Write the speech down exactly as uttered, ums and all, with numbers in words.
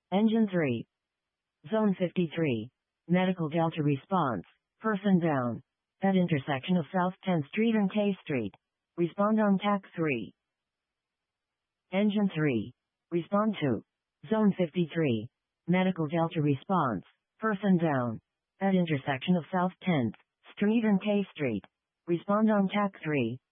Engine three. Zone fifty-three. Medical Delta response. Person down. At intersection of South tenth Street and K Street. Respond on T A C three. Engine three. Respond to. Zone fifty-three. Medical Delta response. Person down. At intersection of South tenth Street and K Street. Respond on T A C three.